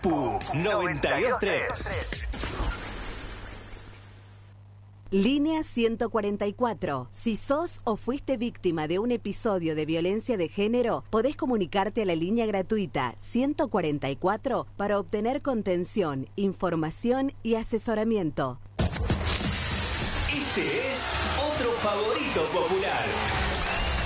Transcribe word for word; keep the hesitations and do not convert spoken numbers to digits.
Puff noventa y dos tres. Línea ciento cuarenta y cuatro. Si sos o fuiste víctima de un episodio de violencia de género, podés comunicarte a la línea gratuita ciento cuarenta y cuatro para obtener contención, información y asesoramiento. Este es otro favorito popular.